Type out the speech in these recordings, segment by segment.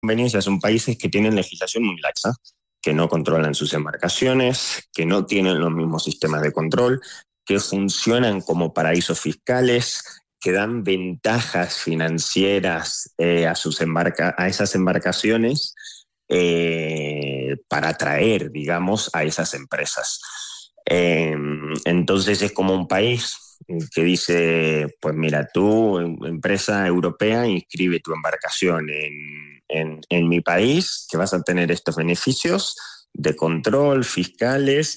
conveniencia son países que tienen legislación muy laxa, que no controlan sus embarcaciones, que no tienen los mismos sistemas de control, que funcionan como paraísos fiscales, que dan ventajas financieras a esas embarcaciones para atraer, digamos, a esas empresas. Entonces es como un país que dice, pues mira, tú, empresa europea, inscribe tu embarcación en mi país, que vas a tener estos beneficios de control, fiscales,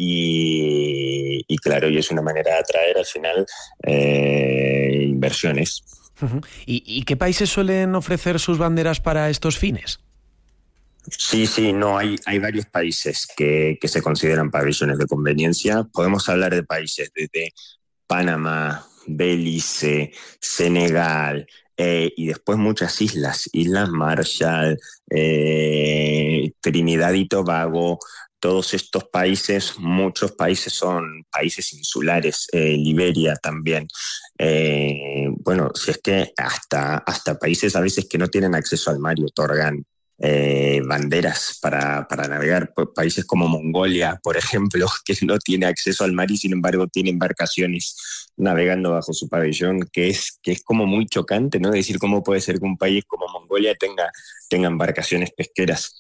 y claro, y es una manera de atraer al final inversiones. Uh-huh. ¿Y qué países suelen ofrecer sus banderas para estos fines? Sí, no, hay varios países que se consideran pabellones de conveniencia. Podemos hablar de países desde Panamá, Belice, Senegal, y después muchas Islas Marshall, Trinidad y Tobago. Todos estos países, muchos países son países insulares, Liberia también. Bueno, si es que hasta países a veces que no tienen acceso al mar y otorgan banderas para navegar. Países como Mongolia, por ejemplo, que no tiene acceso al mar y sin embargo tiene embarcaciones navegando bajo su pabellón, que es como muy chocante, ¿no? Decir cómo puede ser que un país como Mongolia tenga embarcaciones pesqueras.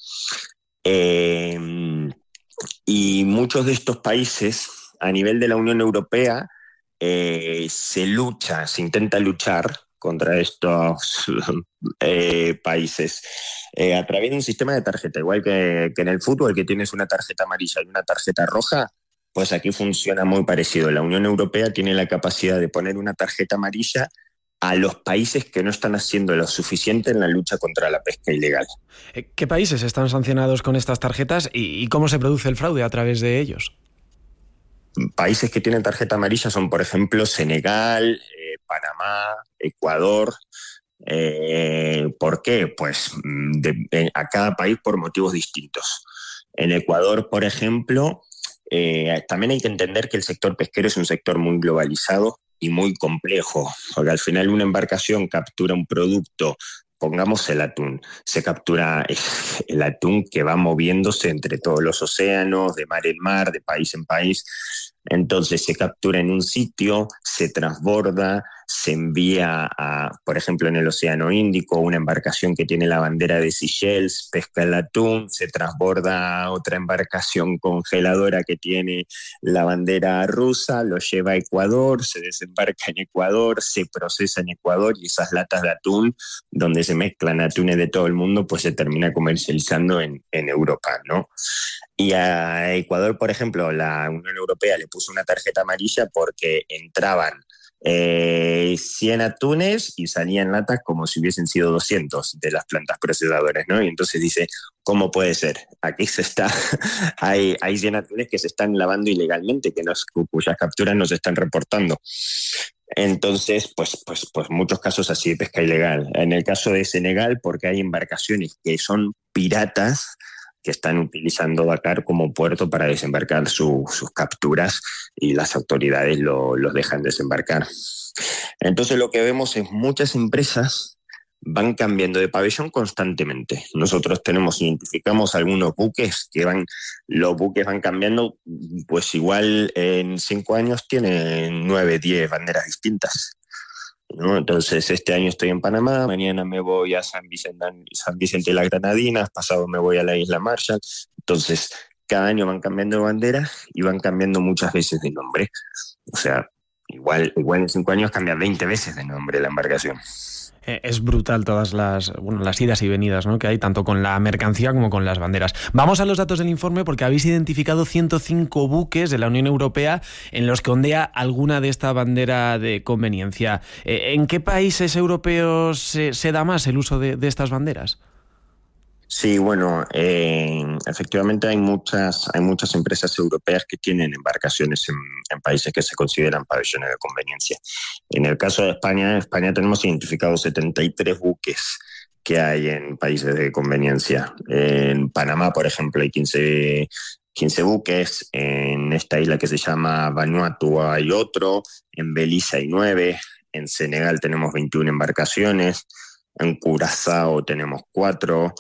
Y muchos de estos países, a nivel de la Unión Europea, se intenta luchar contra estos países a través de un sistema de tarjeta, igual que en el fútbol, que tienes una tarjeta amarilla y una tarjeta roja. Pues aquí funciona muy parecido. La Unión Europea tiene la capacidad de poner una tarjeta amarilla a los países que no están haciendo lo suficiente en la lucha contra la pesca ilegal. ¿Qué países están sancionados con estas tarjetas y cómo se produce el fraude a través de ellos? Países que tienen tarjeta amarilla son, por ejemplo, Senegal, Panamá, Ecuador. ¿Por qué? Pues a cada país por motivos distintos. En Ecuador, por ejemplo, también hay que entender que el sector pesquero es un sector muy globalizado y muy complejo, porque al final una embarcación captura un producto, pongamos el atún, se captura el atún que va moviéndose entre todos los océanos, de mar en mar, de país en país. Entonces se captura en un sitio, se transborda, se envía por ejemplo, en el Océano Índico, una embarcación que tiene la bandera de Seychelles, pesca el atún, se transborda a otra embarcación congeladora que tiene la bandera rusa, lo lleva a Ecuador, se desembarca en Ecuador, se procesa en Ecuador, y esas latas de atún, donde se mezclan atunes de todo el mundo, pues se termina comercializando en Europa, ¿no? Y a Ecuador, por ejemplo, la Unión Europea le puso una tarjeta amarilla porque entraban 100 atunes y salían latas como si hubiesen sido 200 de las plantas procesadoras, ¿no? Y entonces dice, ¿cómo puede ser? Aquí hay 100 atunes que se están lavando ilegalmente, cuyas capturas no se están reportando. Entonces, pues muchos casos así de pesca ilegal. En el caso de Senegal, porque hay embarcaciones que son piratas, que están utilizando Dakar como puerto para desembarcar sus capturas, y las autoridades los dejan desembarcar. Entonces lo que vemos es muchas empresas van cambiando de pabellón constantemente. Nosotros identificamos algunos buques los buques van cambiando, pues igual en 5 años tienen 9, 10 banderas distintas, ¿no? Entonces este año estoy en Panamá, mañana me voy a San Vicente de las Granadinas, pasado me voy a la Isla Marshall. Entonces cada año van cambiando de bandera y van cambiando muchas veces de nombre. O sea, igual en 5 años cambia 20 veces de nombre la embarcación. Es brutal todas las idas y venidas, ¿no?, que hay, tanto con la mercancía como con las banderas. Vamos a los datos del informe, porque habéis identificado 105 buques de la Unión Europea en los que ondea alguna de esta bandera de conveniencia. ¿En qué países europeos se da más el uso de estas banderas? Sí, bueno, efectivamente hay muchas empresas europeas que tienen embarcaciones en países que se consideran pabellones de conveniencia. En el caso de España tenemos identificados 73 buques que hay en países de conveniencia. En Panamá, por ejemplo, hay 15 buques. En esta isla que se llama Vanuatu hay otro. En Belice hay 9. En Senegal tenemos 21 embarcaciones. En Curazao tenemos 4.